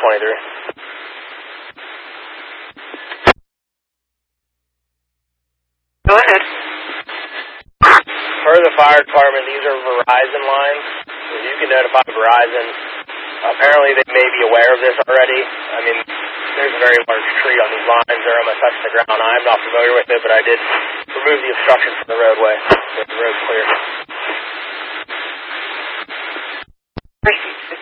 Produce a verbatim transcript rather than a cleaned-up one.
twenty-three. Go ahead. Per the fire department, these are Verizon lines. If you can notify Verizon, apparently they may be aware of this already. I mean, there's a very large tree on these lines. They're almost touching the ground. I'm not familiar with it, but I did remove the obstruction from the roadway, so the road's clear. I see.